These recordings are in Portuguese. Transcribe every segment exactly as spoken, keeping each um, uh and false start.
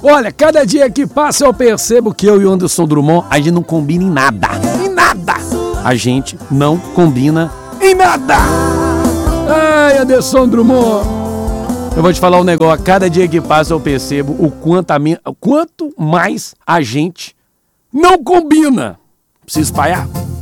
Olha, cada dia que passa eu percebo que eu e o Anderson Drummond, a gente não combina em nada. Em nada. A gente não combina em nada. Ai, Anderson Drummond. Eu vou te falar um negócio. Cada dia que passa eu percebo o quanto, a minha, quanto mais a gente não combina. Precisa espalhar?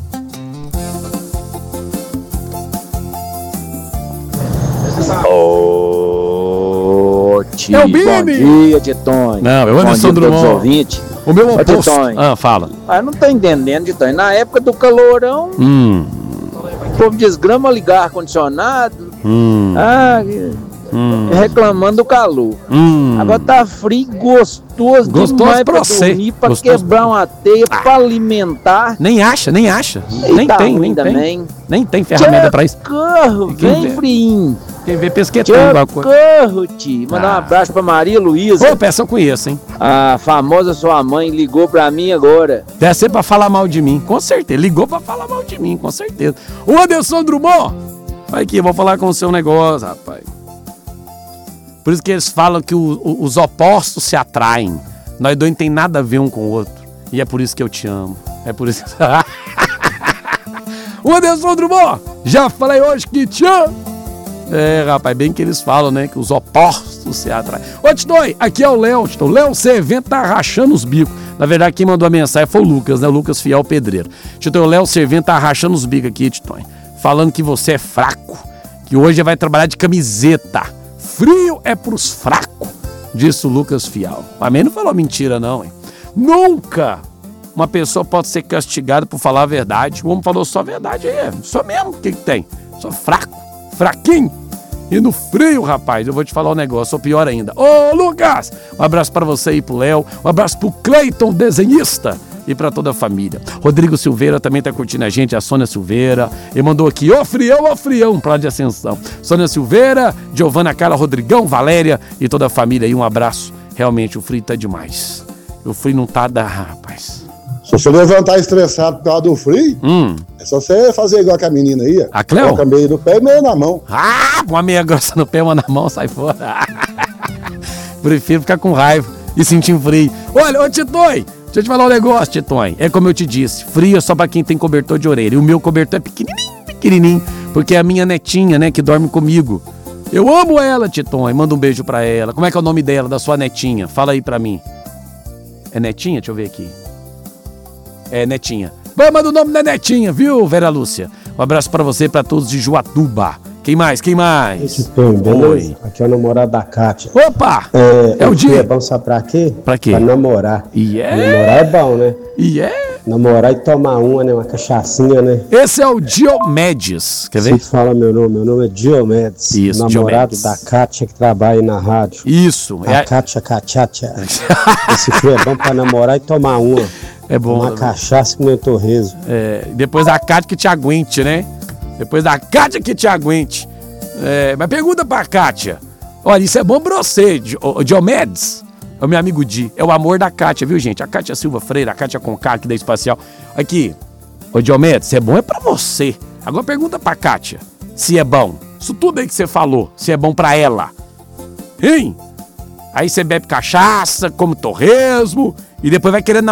Ô, tio, é o bom dia, Titonho. Não, eu Anderson Drummond. O meu Ô, oposto. Titonho. Ah, fala. Ah, eu não tô entendendo, Titonho. Na época do calorão, Hum. o povo desgrama ligar ar-condicionado. Hum. Ah, Hum. reclamando do calor. Hum. Agora tá frio, gostoso, Gostoso demais pra pra você. dormir, pra Gostoso. quebrar uma teia, Ah. pra alimentar. Nem acha, nem acha. E nem tá tem, ruim nem tem. também. Nem tem ferramenta pra isso. Socorro, Quem vem vê? friinho. Quem vê pesquetando alguma coisa. Socorro, tio. Mandar Ah. um abraço pra Maria Luísa. Ô, peça eu conheço, hein? A famosa sua mãe ligou pra mim agora. Deve ser pra falar mal de mim, com certeza. Ligou pra falar mal de mim, com certeza. O Anderson Drummond. Vai aqui, eu vou falar com o seu negócio, rapaz. Por isso que eles falam que o, o, os opostos se atraem. Nós dois não tem nada a ver um com o outro. E é por isso que eu te amo. É por isso que... O Anderson Drummond, já falei hoje que te amo. É, rapaz, bem que eles falam, né? Que os opostos se atraem. Ô, Titonho, aqui é o Léo. Titonho. Léo, esse evento tá rachando os bicos. Na verdade, quem mandou a mensagem foi o Lucas, né? O Lucas Fiel Pedreiro. Titonho, o Léo, esse evento tá rachando os bicos aqui, Titonho. Falando que você é fraco. Que hoje vai trabalhar de camiseta. Frio é pros fracos, disse o Lucas Fiel. Mas mim não falou mentira, não, hein? Nunca uma pessoa pode ser castigada por falar a verdade. O homem falou só a verdade aí. Só mesmo, o que que tem? Sou fraco, fraquinho. E no frio, rapaz, eu vou te falar um negócio, sou pior ainda. Ô, Lucas, um abraço pra você e pro Léo, um abraço pro Cleiton, desenhista, e pra toda a família. Rodrigo Silveira também tá curtindo a gente, a Sônia Silveira. Ele mandou aqui, ô frião, ô frião, pra lá de Ascensão. Sônia Silveira, Giovana Carla, Rodrigão, Valéria e toda a família aí, um abraço. Realmente, o frio tá demais. O frio não tá da... rapaz. Se você levantar estressado por causa do frio, Hum. é só você fazer igual a menina aí, ó. A Cleo? Coloca meio no pé e meio na mão. Ah, uma meia grossa no pé, uma na mão, sai fora. Prefiro ficar com raiva e sentir frio. Olha, ô Titonho, deixa eu te falar um negócio, Titonho. É como eu te disse, frio é só pra quem tem cobertor de orelha. E o meu cobertor é pequenininho, pequenininho, porque é a minha netinha, né, que dorme comigo. Eu amo ela, Titonho. Manda um beijo pra ela. Como é que é o nome dela, da sua netinha? Fala aí pra mim. É Netinha? Deixa eu ver aqui. É Netinha. Vai, manda o nome da Netinha, viu, Vera Lúcia? Um abraço pra você e pra todos de Juatuba. Quem mais? Quem mais? Esse tem, beleza? Oi. Aqui é o namorado da Kátia. Opa! É, É o dia. É bom saber pra quê? Pra quê? Pra namorar. E é? Namorar é bom, né? E é? Namorar e tomar uma, né? Uma cachaçinha, né? Esse é o Diomedes. Quer ver? Você fala meu nome. Meu nome é Diomedes. Isso, namorado Diomedes. da Kátia que trabalha aí na rádio. Isso. A É, Kátia Cachacha. Esse frio é bom pra namorar e tomar uma. é bom. Uma cachaça com meu torresmo. É, depois da Cátia que te aguente, né? Depois da Cátia que te aguente. É, mas pergunta pra Kátia. Olha, isso é bom pra você, Di- ô, Diomedes. É o meu amigo Di. É o amor da Kátia, viu, gente? A Kátia Silva Freire, a Kátia Conká, aqui da Espacial. Aqui, ô Diomedes, se é bom é pra você. Agora pergunta pra Kátia se é bom. Isso tudo aí que você falou, se é bom pra ela. Hein? Aí você bebe cachaça, come torresmo e depois vai querendo